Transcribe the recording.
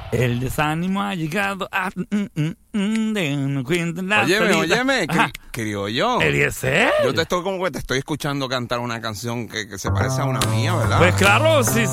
El desánimo ha llegado a... Óyeme, criollo. Eliezer. Yo te estoy escuchando cantar una canción que se parece a una mía, ¿verdad? Pues claro, sí.